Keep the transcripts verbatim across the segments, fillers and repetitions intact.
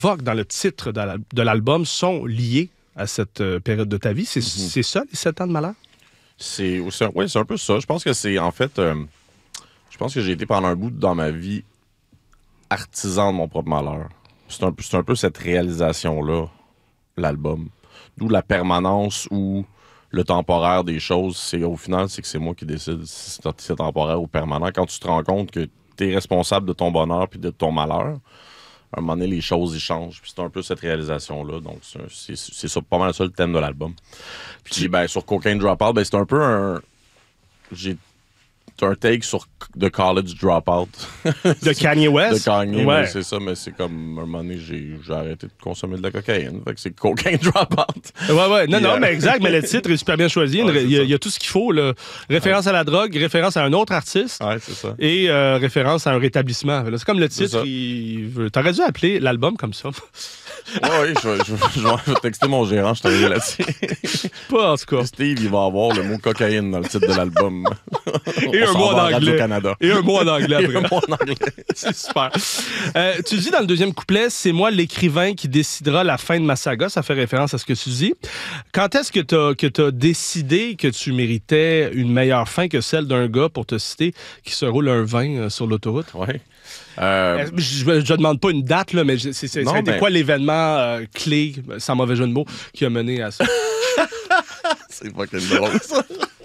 évoques dans le titre de l'album sont liés à cette période de ta vie. C'est, mm-hmm. c'est ça, les sept ans de malheur? C'est, c'est, oui, c'est un peu ça. Je pense que c'est, en fait, euh, je pense que j'ai été pendant un bout dans ma vie artisan de mon propre malheur. C'est un, c'est un peu cette réalisation-là, l'album. D'où la permanence ou le temporaire des choses. C'est, au final, c'est que c'est moi qui décide si c'est temporaire ou permanent. Quand tu te rends compte que tu es responsable de ton bonheur puis de ton malheur, à un moment donné, les choses, ils changent. Puis c'est un peu cette réalisation-là. Donc, c'est, c'est, c'est ça, pas mal ça, le thème de l'album. Puis, ben, sur Cocaine Dropout, ben, c'est un peu un... J'ai un take sur The College Dropout. De Kanye West? De Kanye, ouais. C'est ça, mais c'est comme, à un moment donné, j'ai, j'ai arrêté de consommer de la cocaïne. Fait que c'est Cocaine Dropout. Ouais, ouais. Non, Puis, non, euh... mais exact, mais le titre est super bien choisi. Ouais, il, y a, il y a tout ce qu'il faut, là. Référence ouais. à la drogue, référence à un autre artiste. Ouais, c'est ça. Et euh, référence à un rétablissement. C'est comme le titre. Il... T'aurais dû appeler l'album comme ça. Oui, oui, je, je, je, je vais texter mon gérant, je t'arrive là-dessus. Pas en tout cas. Steve, il va avoir le mot cocaïne dans le titre de l'album. Et un mot en anglais. Et un mot en anglais après. Et un mot en anglais. C'est super. Euh, tu dis dans le deuxième couplet, c'est moi l'écrivain qui décidera la fin de ma saga. Ça fait référence à ce que tu dis. Quand est-ce que tu as que t'as décidé que tu méritais une meilleure fin que celle d'un gars, pour te citer, qui se roule un vin sur l'autoroute? Oui. Euh... Je ne demande pas une date, là, mais c'est, c'est, non, ça a été mais... quoi l'événement euh, clé, sans mauvais jeu de mots, qui a mené à ça? C'est fucking drôle, ça.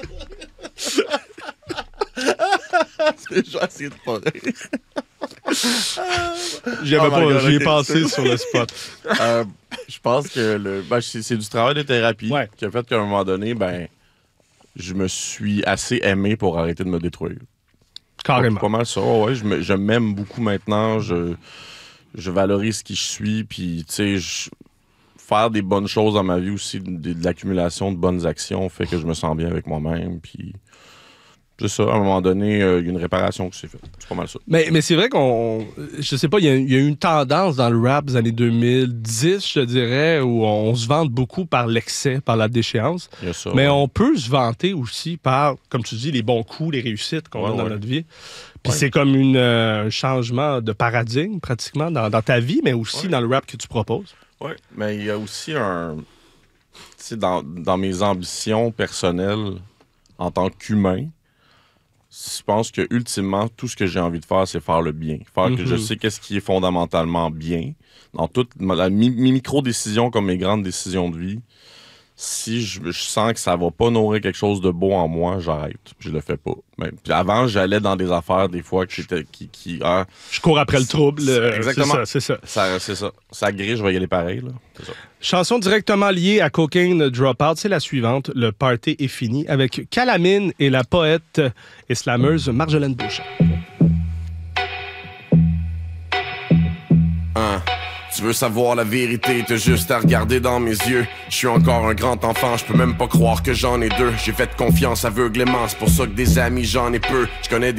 C'est j'ai essayé de pas rire. J'avais oh pas, God, j'y ai okay. pensé sur le spot. euh, je pense que le, ben, c'est, c'est du travail de thérapie ouais. qui a fait qu'à un moment donné, ben, je me suis assez aimé pour arrêter de me détruire. Carrément. Pas mal ça, ouais. Je, me, je m'aime beaucoup maintenant. Je, je valorise qui je suis. Puis, tu sais, faire des bonnes choses dans ma vie aussi, de, de l'accumulation de bonnes actions fait que je me sens bien avec moi-même. Puis, c'est ça. À un moment donné, il euh, y a une réparation qui s'est faite. C'est pas mal ça. Mais, mais c'est vrai qu'on... Je sais pas, il y, y a eu une tendance dans le rap des années deux mille dix, je te dirais, où on se vante beaucoup par l'excès, par la déchéance. Il y a ça, mais ouais. on peut se vanter aussi par, comme tu dis, les bons coups, les réussites qu'on ouais, a dans ouais. notre vie. Puis ouais. c'est comme une, euh, un changement de paradigme, pratiquement, dans, dans ta vie, mais aussi ouais. dans le rap que tu proposes. Oui, mais il y a aussi un... Tu sais, dans, dans mes ambitions personnelles en tant qu'humain, je pense que ultimement, tout ce que j'ai envie de faire, c'est faire le bien. Faire mm-hmm. que je sais qu'est-ce qui est fondamentalement bien. Dans toutes mes micro-décisions comme mes grandes décisions de vie, si je, je sens que ça va pas nourrir quelque chose de beau en moi, j'arrête. Je le fais pas. Mais, puis avant, j'allais dans des affaires des fois que j'étais, qui... qui ah, je cours après le trouble. C'est, exactement. C'est ça, c'est ça. ça. C'est ça. Ça grille, je vais y aller pareil. Là. C'est ça. Chanson directement liée à Cocaine Dropout, c'est la suivante. Le party est fini avec Calamine et la poète et slameuse Marjolaine Beauchamp. Un. Tu veux savoir la vérité, t'as juste à regarder dans mes yeux. Je suis encore un grand enfant, je peux même pas croire que j'en ai deux. J'ai fait confiance aveuglément, c'est pour ça que des amis j'en ai peu. Je connais des